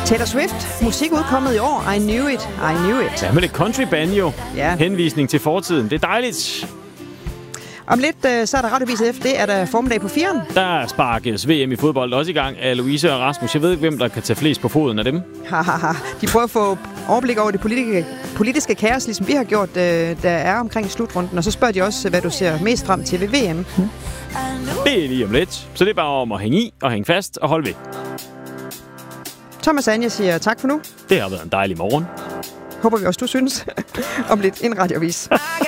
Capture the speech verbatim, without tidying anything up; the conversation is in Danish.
Taylor Swift, musik udkommet i år. I knew it, I knew it. Ja, men det er country banjo. Ja. Henvisning til fortiden. Det er dejligt. Om lidt, så er der Radioavis F. Det er der formiddag på firen. Der sparkes V M i fodbold også i gang af Louise og Rasmus. Jeg ved ikke, hvem der kan tage flest på foden af dem. Hahaha. De prøver at få overblik over det politiske, politiske kaos, ligesom vi har gjort, der er omkring slutrunden. Og så spørger de også, hvad du ser mest frem til ved V M. Hmm. Det er lige om lidt. Så det er bare om at hænge i og hænge fast og holde ved. Thomas Anja siger tak for nu. Det har været en dejlig morgen. Håber vi også, du synes. Om lidt en Radioavis.